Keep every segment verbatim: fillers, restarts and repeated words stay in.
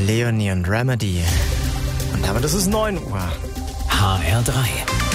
Leonie und Remedy. Und damit ist es neun Uhr. H R drei.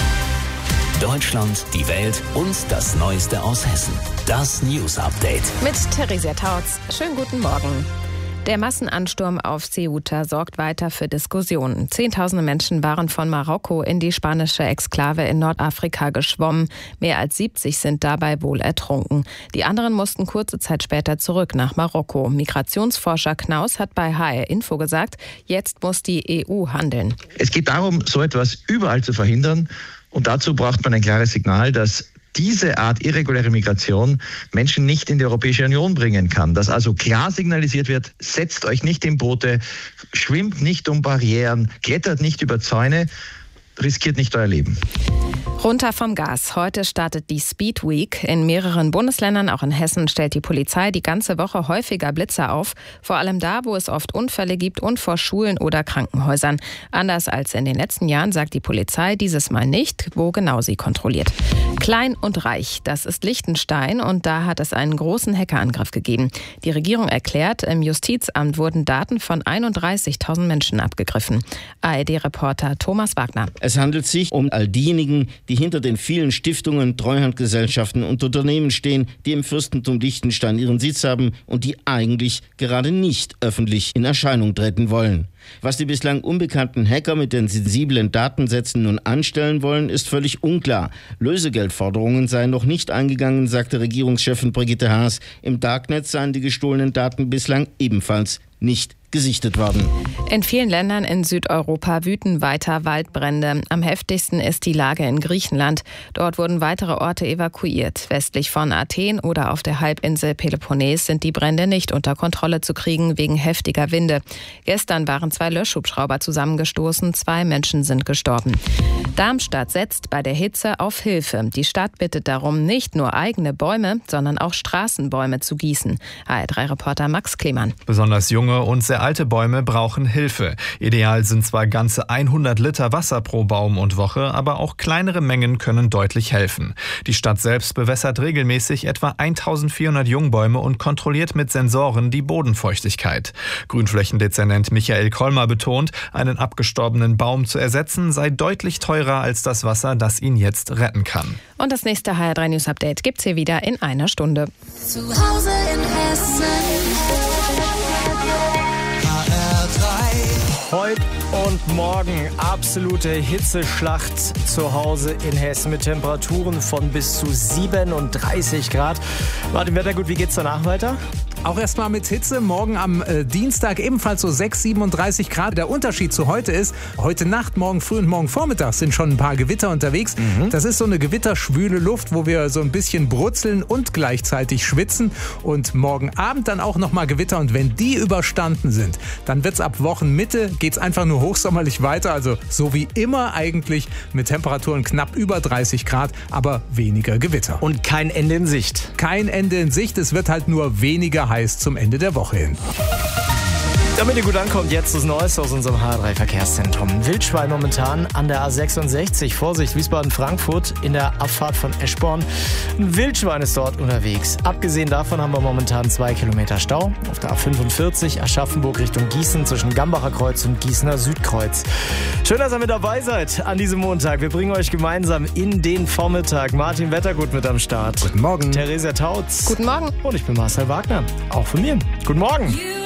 Deutschland, die Welt und das Neueste aus Hessen. Das News Update. Mit Theresia Tautz. Schönen guten Morgen. Der Massenansturm auf Ceuta sorgt weiter für Diskussionen. Zehntausende Menschen waren von Marokko in die spanische Exklave in Nordafrika geschwommen. Mehr als siebzig sind dabei wohl ertrunken. Die anderen mussten kurze Zeit später zurück nach Marokko. Migrationsforscher Knaus hat bei H R Info gesagt, jetzt muss die E U handeln. Es geht darum, so etwas überall zu verhindern. Und dazu braucht man ein klares Signal, dass diese Art irreguläre Migration Menschen nicht in die Europäische Union bringen kann. Dass also klar signalisiert wird, setzt euch nicht in Boote, schwimmt nicht um Barrieren, klettert nicht über Zäune, riskiert nicht euer Leben. Runter vom Gas. Heute startet die Speed Week. In mehreren Bundesländern, auch in Hessen, stellt die Polizei die ganze Woche häufiger Blitzer auf. Vor allem da, wo es oft Unfälle gibt und vor Schulen oder Krankenhäusern. Anders als in den letzten Jahren sagt die Polizei dieses Mal nicht, wo genau sie kontrolliert. Klein und reich, das ist Liechtenstein und da hat es einen großen Hackerangriff gegeben. Die Regierung erklärt, im Justizamt wurden Daten von einunddreißigtausend Menschen abgegriffen. A R D-Reporter Thomas Wagner. Es handelt sich um all diejenigen, die hinter den vielen Stiftungen, Treuhandgesellschaften und Unternehmen stehen, die im Fürstentum Liechtenstein ihren Sitz haben und die eigentlich gerade nicht öffentlich in Erscheinung treten wollen. Was die bislang unbekannten Hacker mit den sensiblen Datensätzen nun anstellen wollen, ist völlig unklar. Lösegeldforderungen seien noch nicht eingegangen, sagte Regierungschefin Brigitte Haas. Im Darknet seien die gestohlenen Daten bislang ebenfalls nicht gesichtet worden. In vielen Ländern in Südeuropa wüten weiter Waldbrände. Am heftigsten ist die Lage in Griechenland. Dort wurden weitere Orte evakuiert. Westlich von Athen oder auf der Halbinsel Peloponnes sind die Brände nicht unter Kontrolle zu kriegen wegen heftiger Winde. Gestern waren zwei Löschhubschrauber zusammengestoßen. Zwei Menschen sind gestorben. Darmstadt setzt bei der Hitze auf Hilfe. Die Stadt bittet darum, nicht nur eigene Bäume, sondern auch Straßenbäume zu gießen. H R drei-Reporter Max Klemann. Besonders junge und sehr alte Bäume brauchen Hilfe. Ideal sind zwar ganze hundert Liter Wasser pro Baum und Woche, aber auch kleinere Mengen können deutlich helfen. Die Stadt selbst bewässert regelmäßig etwa eintausendvierhundert Jungbäume und kontrolliert mit Sensoren die Bodenfeuchtigkeit. Grünflächendezernent Michael Kolmer betont, einen abgestorbenen Baum zu ersetzen sei deutlich teurer als das Wasser, das ihn jetzt retten kann. Und das nächste H R drei News Update gibt's hier wieder in einer Stunde. Zu Hause in Hessen. Heute und morgen absolute Hitzeschlacht zu Hause in Hessen mit Temperaturen von bis zu siebenunddreißig Grad. Martin Wettergut, wie geht's danach weiter? Auch erstmal mit Hitze. Morgen am äh, Dienstag ebenfalls so sechs, siebenunddreißig Grad. Der Unterschied zu heute ist, heute Nacht, morgen früh und morgen Vormittag sind schon ein paar Gewitter unterwegs. Mhm. Das ist so eine gewitterschwüle Luft, wo wir so ein bisschen brutzeln und gleichzeitig schwitzen. Und morgen Abend dann auch nochmal Gewitter. Und wenn die überstanden sind, dann wird's ab Wochenmitte, geht's einfach nur hochsommerlich weiter. Also so wie immer eigentlich mit Temperaturen knapp über dreißig Grad, aber weniger Gewitter. Und kein Ende in Sicht. Kein Ende in Sicht. Es wird halt nur weniger heiß zum Ende der Woche hin. Damit ihr gut ankommt, jetzt das Neueste aus unserem H R drei Verkehrszentrum. Wildschwein momentan an der A sechsundsechzig. Vorsicht, Wiesbaden-Frankfurt in der Abfahrt von Eschborn. Ein Wildschwein ist dort unterwegs. Abgesehen davon haben wir momentan zwei Kilometer Stau. Auf der A fünfundvierzig Aschaffenburg Richtung Gießen zwischen Gambacher Kreuz und Gießener Südkreuz. Schön, dass ihr mit dabei seid an diesem Montag. Wir bringen euch gemeinsam in den Vormittag. Martin Wettergut mit am Start. Guten Morgen. Theresia Tautz. Guten Morgen. Und ich bin Marcel Wagner. Auch von mir. Guten Morgen.